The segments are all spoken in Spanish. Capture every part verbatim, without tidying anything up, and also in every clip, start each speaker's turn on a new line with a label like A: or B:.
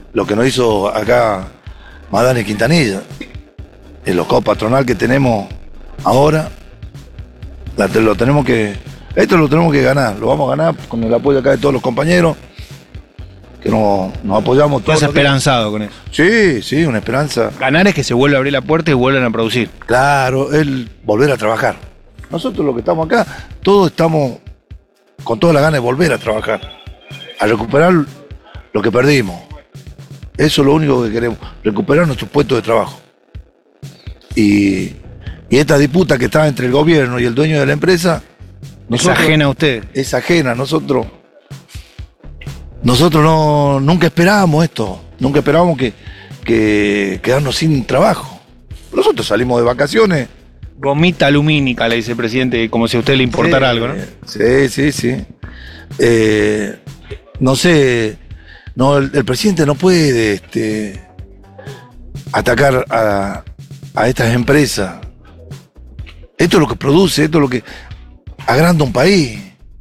A: lo que nos hizo acá Madani Quintanilla. El local patronal que tenemos ahora, la, lo tenemos que, esto lo tenemos que ganar, lo vamos a ganar con el apoyo acá de todos los compañeros, que nos, nos apoyamos todos.
B: ¿Estás esperanzado con eso?
A: Sí, sí, una esperanza.
B: Ganar es que se vuelva a abrir la puerta y vuelvan a producir.
A: Claro, el volver a trabajar. Nosotros los que estamos acá, todos estamos con toda la ganas de volver a trabajar, a recuperar lo que perdimos. Eso es lo único que queremos, recuperar nuestros puestos de trabajo. Y, y esta disputa que está entre el gobierno y el dueño de la empresa,
B: nosotros, es ajena a usted.
A: Es ajena, nosotros, nosotros no, nunca esperábamos esto, nunca esperábamos que, que quedarnos sin trabajo. Nosotros salimos de vacaciones.
B: Gomita lumínica, le dice el presidente, como si a usted le importara
A: sí,
B: algo, ¿no?
A: Sí, sí, sí. Eh, no sé, no, el, el presidente no puede este, atacar a, a estas empresas. Esto es lo que produce, esto es lo que agranda un país,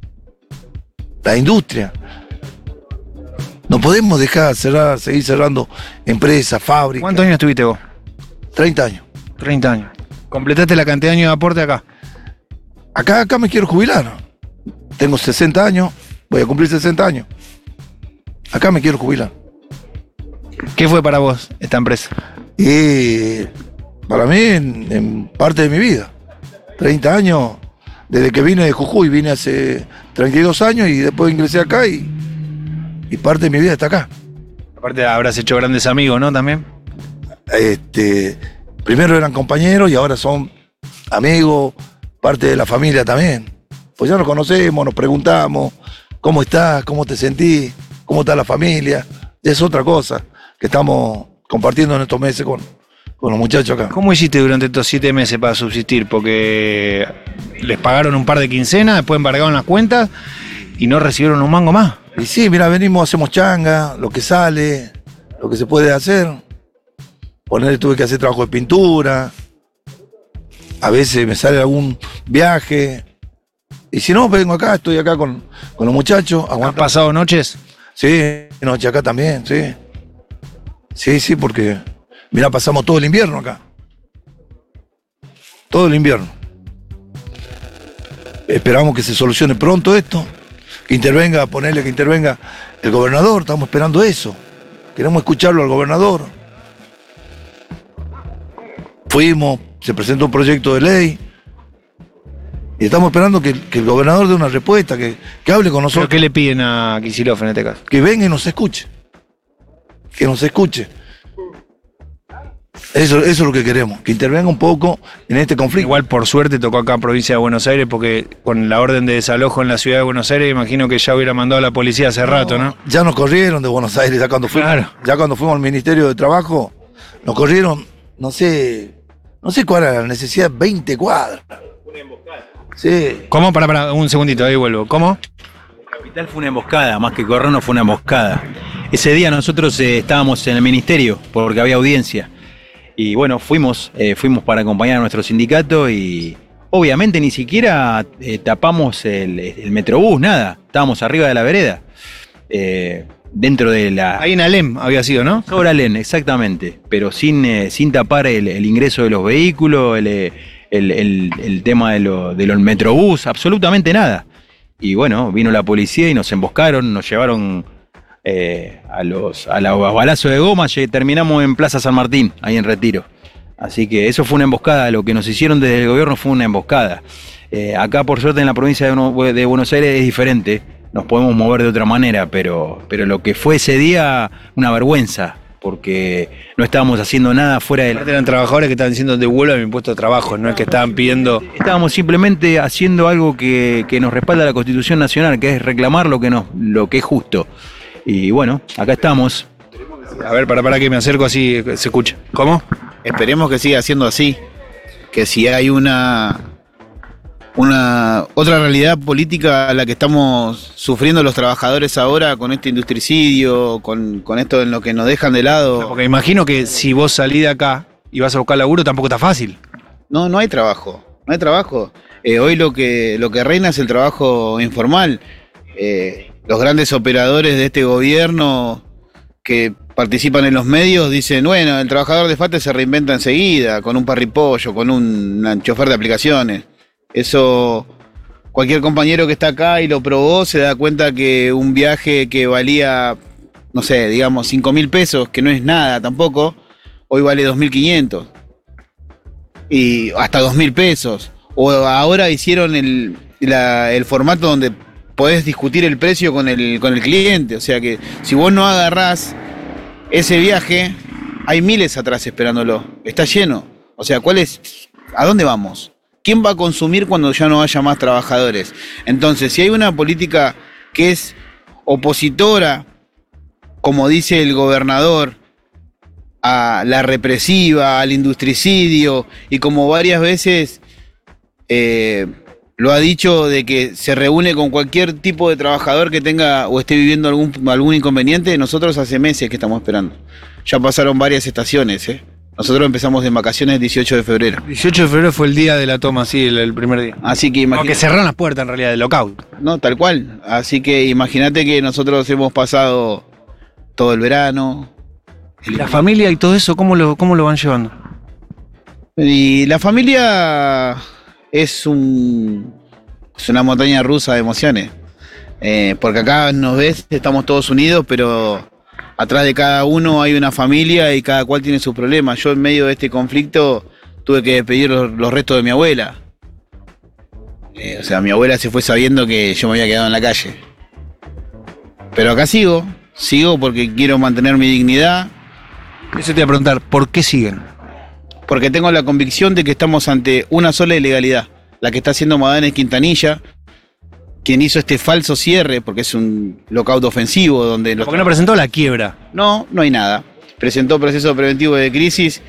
A: la industria. No podemos dejar cerrar, seguir cerrando empresas, fábricas.
B: ¿Cuántos años tuviste vos?
A: treinta años.
B: treinta años. ¿Completaste la cantidad de años de aporte acá?
A: Acá, acá me quiero jubilar. Tengo sesenta años, voy a cumplir sesenta años. Acá me quiero jubilar.
B: ¿Qué fue para vos esta empresa?
A: Y para mí, en, en parte de mi vida. treinta años, desde que vine de Jujuy, vine hace treinta y dos años y después ingresé acá y, y parte de mi vida está acá.
B: Aparte habrás hecho grandes amigos, ¿no? También.
A: Este, primero eran compañeros y ahora son amigos, parte de la familia también. Pues ya nos conocemos, nos preguntamos cómo estás, cómo te sentís, cómo está la familia. Es otra cosa que estamos compartiendo en estos meses con, con los muchachos acá.
B: ¿Cómo hiciste durante estos siete meses para subsistir? Porque les pagaron un par de quincenas, después embargaron las cuentas y no recibieron un mango más.
A: Y sí, mira, venimos, hacemos changa, lo que sale, lo que se puede hacer. Ponerle, tuve que hacer trabajo de pintura. A veces me sale algún viaje. Y si no, vengo acá, estoy acá con, con los muchachos.
B: ¿Has pasado noches?
A: Sí, noche acá también, sí. Sí, sí, porque, mirá, pasamos todo el invierno acá. Todo el invierno. Esperamos que se solucione pronto esto. Que intervenga, ponerle que intervenga el gobernador. Estamos esperando eso. Queremos escucharlo al gobernador. Fuimos, se presentó un proyecto de ley. Y estamos esperando que, que el gobernador dé una respuesta, que, que hable con nosotros.
B: ¿Pero qué le piden a Kicillof en este caso?
A: Que venga y nos escuche. Que nos escuche. Eso, eso es lo que queremos, que intervenga un poco en este conflicto.
B: Igual por suerte tocó acá en provincia de Buenos Aires, porque con la orden de desalojo en la ciudad de Buenos Aires, imagino que ya hubiera mandado a la policía hace no, rato, ¿no?
A: Ya nos corrieron de Buenos Aires, ya cuando fuimos, claro. ya cuando fuimos al Ministerio de Trabajo, nos corrieron, no sé, no sé cuál era la necesidad, veinte cuadras.
C: Una emboscada.
A: Sí.
B: ¿Cómo? Para, para, un segundito, ahí vuelvo. ¿Cómo?
C: La capital fue una emboscada, más que corrernos fue una emboscada. Ese día nosotros eh, estábamos en el ministerio porque había audiencia. Y bueno, fuimos, eh, fuimos para acompañar a nuestro sindicato y obviamente ni siquiera eh, tapamos el, el metrobús, nada. Estábamos arriba de la vereda. Eh, dentro de la...
B: Ahí en Alem había sido, ¿no?
C: Sobre Alem, exactamente. Pero sin, eh, sin tapar el, el ingreso de los vehículos, el... el El, el, el tema de lo, de los metrobús, absolutamente nada. Y bueno, vino la policía y nos emboscaron, nos llevaron eh, a los a los balazos de goma, terminamos en Plaza San Martín, ahí en Retiro. Así que eso fue una emboscada, lo que nos hicieron desde el gobierno fue una emboscada. Eh, acá por suerte en la provincia de, de Buenos Aires es diferente, nos podemos mover de otra manera, pero, pero lo que fue ese día, una vergüenza. Porque no estábamos haciendo nada fuera de la...
B: Eran trabajadores que estaban diciendo devuelvan mi puesto de trabajo, no es que estaban pidiendo...
C: Estábamos simplemente haciendo algo que, que nos respalda la Constitución Nacional, que es reclamar lo que, no, lo que es justo. Y bueno, acá estamos.
B: A ver, para, para que me acerco así se escucha. ¿Cómo?
D: Esperemos que siga siendo así, que si hay una... Una otra realidad política a la que estamos sufriendo los trabajadores ahora con este industricidio, con, con esto en lo que nos dejan de lado.
B: Porque imagino que si vos salís de acá y vas a buscar laburo tampoco está fácil.
D: No, no hay trabajo, no hay trabajo. Eh, hoy lo que, lo que reina es el trabajo informal. Eh, los grandes operadores de este gobierno que participan en los medios dicen, bueno, el trabajador de FATE se reinventa enseguida, con un parripollo, con un, un chofer de aplicaciones. Eso, cualquier compañero que está acá y lo probó se da cuenta que un viaje que valía, no sé, digamos cinco mil pesos, que no es nada tampoco, hoy vale dos mil quinientos. Y hasta dos mil pesos. O ahora hicieron el, la, el formato donde podés discutir el precio con el, con el cliente. O sea que si vos no agarrás ese viaje, hay miles atrás esperándolo. Está lleno. O sea, ¿cuál es? ¿A dónde vamos? ¿Quién va a consumir cuando ya no haya más trabajadores? Entonces, si hay una política que es opositora, como dice el gobernador, a la represiva, al industricidio, y como varias veces eh, lo ha dicho de que se reúne con cualquier tipo de trabajador que tenga o esté viviendo algún, algún inconveniente, nosotros hace meses que estamos esperando. Ya pasaron varias estaciones, ¿eh? Nosotros empezamos en vacaciones el dieciocho de febrero.
B: dieciocho de febrero fue el día de la toma, sí, el, el primer día.
D: Así que imagínate.
B: Aunque cerraron las puertas en realidad, del lockout.
D: No, tal cual. Así que imagínate que nosotros hemos pasado todo el verano.
B: ¿Y la familia y todo eso, cómo lo, cómo lo van llevando?
D: Y la familia es un es una montaña rusa de emociones. Eh, porque acá nos ves, estamos todos unidos, pero atrás de cada uno hay una familia y cada cual tiene sus problemas. Yo en medio de este conflicto tuve que despedir los, los restos de mi abuela. Eh, o sea, mi abuela se fue sabiendo que yo me había quedado en la calle. Pero acá sigo, sigo porque quiero mantener mi dignidad.
B: Eso te iba a preguntar, ¿por qué siguen?
D: Porque tengo la convicción de que estamos ante una sola ilegalidad, la que está haciendo Magallanes Quintanilla, quien hizo este falso cierre, porque es un lockout ofensivo donde...
B: ¿Por qué no presentó la quiebra?
D: No, no hay nada. Presentó proceso preventivo de crisis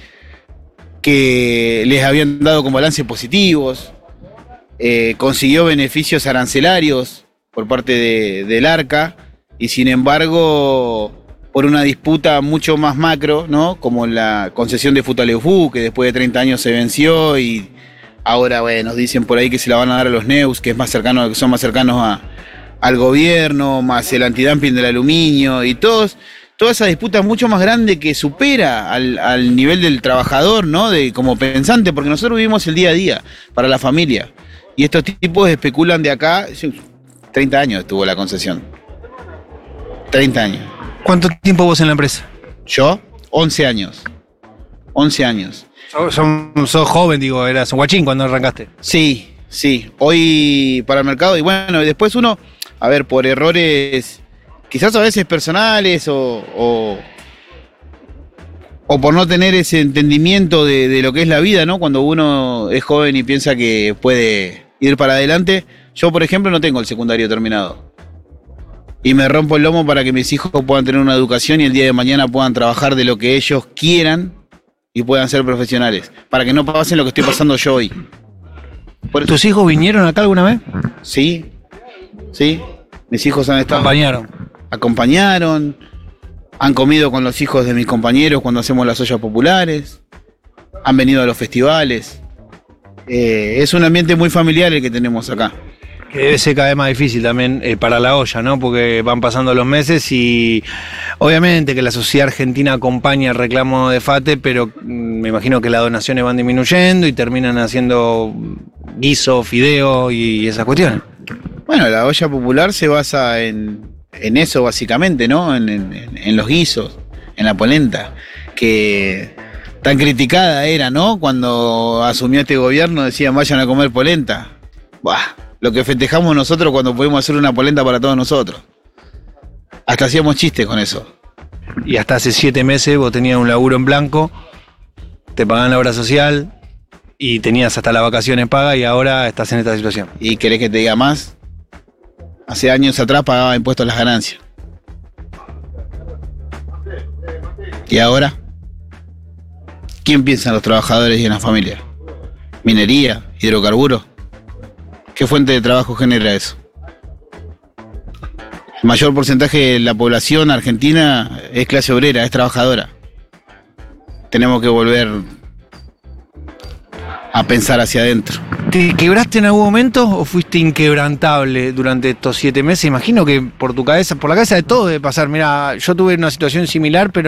D: que les habían dado con balances positivos, eh, consiguió beneficios arancelarios por parte de, del ARCA, y sin embargo... por una disputa mucho más macro, ¿no? Como la concesión de Futaleufú, que después de treinta años se venció y ahora, bueno, nos dicen por ahí que se la van a dar a los Neus, que es más cercano, que son más cercanos a, al gobierno, más el antidumping del aluminio y todos, toda esa disputa mucho más grande que supera al, al nivel del trabajador, ¿no? De como pensante, porque nosotros vivimos el día a día para la familia. Y estos tipos especulan de acá, treinta años tuvo la concesión. treinta años.
B: ¿Cuánto tiempo vos en la empresa?
D: Yo, once años. once años.
B: Sos, son, sos joven, digo, eras un guachín cuando arrancaste.
D: Sí, sí. Hoy para el mercado, y bueno, y después uno, a ver, por errores, quizás a veces personales o, o, o por no tener ese entendimiento de, de lo que es la vida, ¿no? Cuando uno es joven y piensa que puede ir para adelante. Yo, por ejemplo, no tengo el secundario terminado. Y me rompo el lomo para que mis hijos puedan tener una educación y el día de mañana puedan trabajar de lo que ellos quieran y puedan ser profesionales. Para que no pasen lo que estoy pasando yo hoy. Por eso,
B: ¿Tus hijos vinieron acá alguna vez?
D: sí, sí. Mis hijos han estado...
B: Acompañaron.
D: Acompañaron. Han comido con los hijos de mis compañeros cuando hacemos las ollas populares. Han venido a los festivales. Eh, es un ambiente muy familiar el que tenemos acá.
B: Que debe ser cada vez más difícil también eh, para la olla, ¿no? Porque van pasando los meses y obviamente que la sociedad argentina acompaña el reclamo de FATE, pero mm, me imagino que las donaciones van disminuyendo y terminan haciendo guiso, fideo y esas cuestiones.
D: Bueno, la olla popular se basa en, en eso básicamente, ¿no? En, en, en los guisos, en la polenta, que tan criticada era, ¿no? Cuando asumió este gobierno decían vayan a comer polenta. Buah. Lo que festejamos nosotros cuando pudimos hacer una polenta para todos nosotros. Hasta hacíamos chistes con eso.
B: Y hasta hace siete meses vos tenías un laburo en blanco, te pagaban la obra social y tenías hasta las vacaciones pagas y ahora estás en esta situación.
D: ¿Y querés que te diga más? Hace años atrás pagaba impuestos a las ganancias. ¿Y ahora? ¿Quién piensa en los trabajadores y en la familia? ¿Minería? ¿Hidrocarburos? ¿Qué fuente de trabajo genera eso? El mayor porcentaje de la población argentina es clase obrera, es trabajadora. Tenemos que volver a pensar hacia adentro.
B: ¿Te quebraste en algún momento o fuiste inquebrantable durante estos siete meses? Imagino que por tu cabeza, por la cabeza de todos debe pasar. Mira, yo tuve una situación similar, pero